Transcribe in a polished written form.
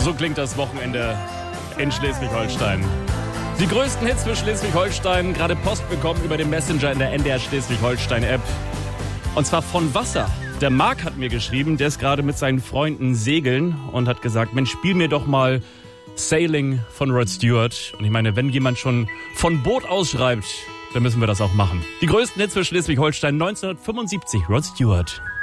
So klingt das Wochenende in Schleswig-Holstein. Die größten Hits für Schleswig-Holstein, gerade Post bekommen über den Messenger in der NDR Schleswig-Holstein-App. Und zwar von Wasser. Der Marc hat mir geschrieben, der ist gerade mit seinen Freunden segeln und hat gesagt, Mensch, spiel mir doch mal Sailing von Rod Stewart. Und ich meine, wenn jemand schon von Boot aus schreibt, dann müssen wir das auch machen. Die größten Hits für Schleswig-Holstein 1975, Rod Stewart.